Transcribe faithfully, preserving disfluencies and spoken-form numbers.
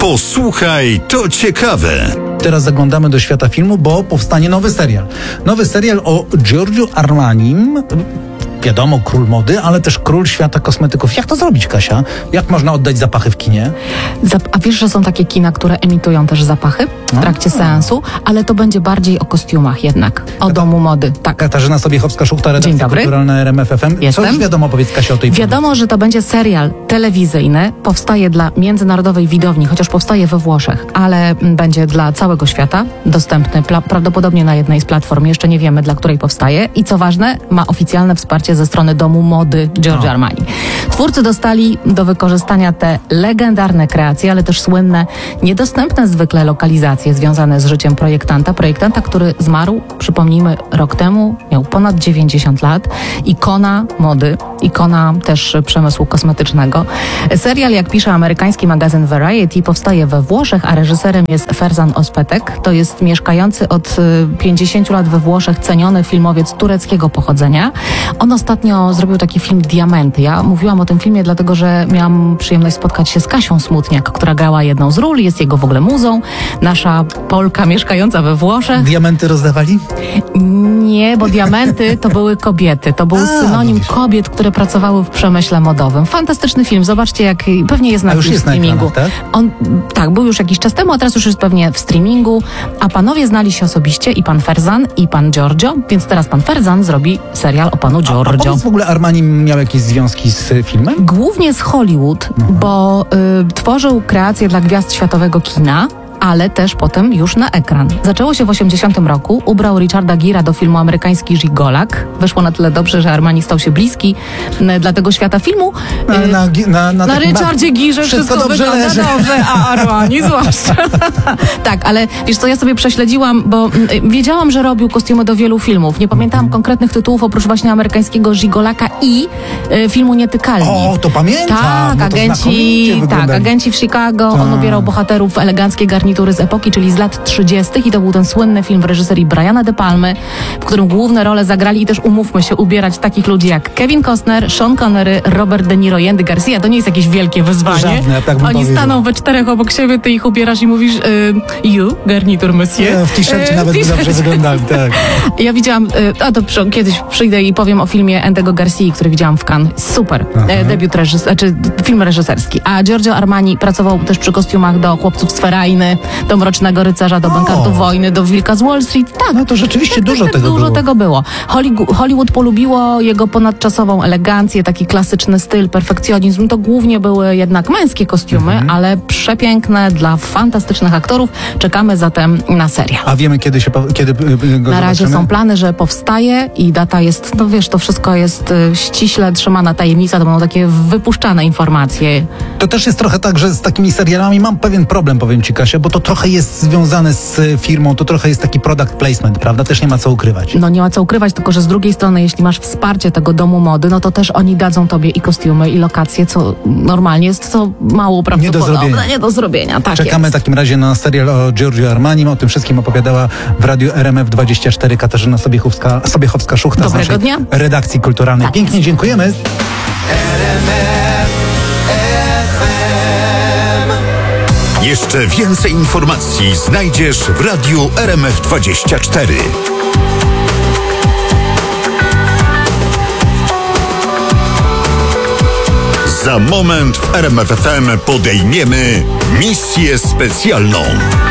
Posłuchaj, to ciekawe. Teraz zaglądamy do świata filmu, bo powstanie nowy serial. Nowy serial o Giorgio Armanim. Wiadomo, król mody, ale też król świata kosmetyków. Jak to zrobić, Kasia? Jak można oddać zapachy w kinie? Zap- A wiesz, że są takie kina, które emitują też zapachy w trakcie A. seansu, ale to będzie bardziej o kostiumach jednak, o domu mody. Tak. Katarzyna Sobiechowska-Szuchta, Dzień redakcja dobry. kulturalna R M F F M. Jestem. Co już wiadomo, powiedz, Kasia, o tej Wiadomo, że to będzie serial telewizyjny, powstaje dla międzynarodowej widowni, chociaż powstaje we Włoszech, ale m, będzie dla całego świata, dostępny pla- prawdopodobnie na jednej z platform, jeszcze nie wiemy, dla której powstaje i co ważne, ma oficjalne wsparcie ze strony domu mody Giorgio O. Armani. Twórcy dostali do wykorzystania te legendarne kreacje, ale też słynne, niedostępne zwykle lokalizacje związane z życiem projektanta. Projektanta, który zmarł, przypomnijmy, rok temu, miał ponad dziewięćdziesiąt lat. Ikona mody, ikona też przemysłu kosmetycznego. Serial, jak pisze amerykański magazyn Variety, powstaje we Włoszech, a reżyserem jest Ferzan Özpetek. To jest mieszkający od pięćdziesięciu lat we Włoszech ceniony filmowiec tureckiego pochodzenia. On ostatnio zrobił taki film Diamenty. Ja mówiłam o tym filmie, dlatego że miałam przyjemność spotkać się z Kasią Smutniak, która grała jedną z ról, jest jego w ogóle muzą. Nasza Polka mieszkająca we Włoszech. Diamenty rozdawali? Nie, bo diamenty to były kobiety. To był A, synonim widzisz. kobiet, które pracowały w przemyśle modowym. Fantastyczny film. Zobaczcie, jak pewnie jest na A już jakimś jest na streamingu. ekranach, tak? On tak, był już jakiś czas temu, a teraz już jest pewnie w streamingu. A panowie znali się osobiście, i pan Ferzan, i pan Giorgio, więc teraz pan Ferzan zrobi serial o panu A Giorgio. powiedz, w ogóle Armani miał jakieś związki z y, filmem? Głównie z Hollywood, bo y, tworzył kreacje dla gwiazd światowego kina, ale też potem już na ekran. Zaczęło się w osiemdziesiątym roku. Ubrał Richarda Gera do filmu Amerykański Żigolak. Wyszło na tyle dobrze, że Armani stał się bliski y, dla tego świata filmu. Na, Y, na, na, na, na takim Richardzie Girze wszystko wszystko dobrze wygląda leży. dobrze, a Armani zwłaszcza. Tak, ale wiesz co, ja sobie prześledziłam, bo y, wiedziałam, że robił kostiumy do wielu filmów. Nie pamiętałam konkretnych tytułów, oprócz właśnie Amerykańskiego Żigolaka i y, filmu Nietykalni. O, to pamiętam. Tak, no to agenci, znakomicie tak, wyglądali. agenci w Chicago. On Tak. ubierał bohaterów w eleganckie garnitury z epoki, czyli z lat trzydziestych i to był ten słynny film w reżyserii Briana De Palmy, w którym główne role zagrali i też, umówmy się, ubierać takich ludzi jak Kevin Costner, Sean Connery, Robert De Niro i Andy Garcia. To nie jest jakieś wielkie wyzwanie. Żadne, tak bym Oni powiedział. staną we czterech obok siebie, ty ich ubierasz i mówisz y, you, garnitur monsieur. E, W t-shircie E, nawet by t-shirt. dobrze wyglądali, tak. Ja widziałam, y, a to przy, kiedyś przyjdę i powiem o filmie Andy'ego Garcii, który widziałam w Cannes. Super. E, debiut reżys- znaczy film reżyserski. A Giorgio Armani pracował też przy kostiumach do Chłopców z Ferajny, do Mrocznego Rycerza, do Bankartu Wojny, do Wilka z Wall Street. Tak. No to rzeczywiście tak, dużo tak, tego Dużo było. tego było. Hollywood, Hollywood polubiło jego ponadczasową elegancję, taki klasyczny styl, perfekcjonizm. To głównie były jednak męskie kostiumy, Mhm. ale przepiękne dla fantastycznych aktorów. Czekamy zatem na serial. A wiemy, kiedy się po- kiedy y, y, go Na razie zobaczymy? są plany, że powstaje i data jest, no wiesz, to wszystko jest y, ściśle trzymana tajemnica, to będą takie wypuszczane informacje. To też jest trochę tak, że z takimi serialami mam pewien problem, powiem ci, Kasia, bo to trochę jest związane z y, firmą, to trochę jest taki product placement, prawda? Też nie ma co ukrywać. No nie ma co ukrywać, tylko że z drugiej strony, jeśli masz wsparcie tego domu mody, no to też oni dadzą tobie i kostiumy, i lokacje, co normalnie jest co mało prawdopodobne. zrobienia. Nie do zrobienia, tak Czekamy w jest. takim razie na serial o Giorgio Armanim. O tym wszystkim opowiadała w radiu R M F dwadzieścia cztery Katarzyna Sobiechowska, Sobiechowska-Szuchta z Dobrego naszej dnia. redakcji kulturalnej. Tak Pięknie jest. dziękujemy. Jeszcze więcej informacji znajdziesz w radiu R M F dwadzieścia cztery. Za moment w R M F F M podejmiemy misję specjalną.